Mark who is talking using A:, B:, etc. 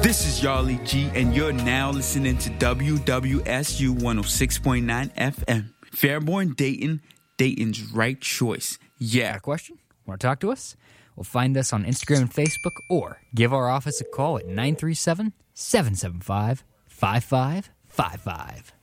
A: This is Yarly G, and you're now listening to WWSU 106.9 FM. Fairborn, Dayton, Dayton's right choice. Yeah.
B: Got a question? Want to talk to us? Well, find us on Instagram and Facebook, or give our office a call at 937-775-5555.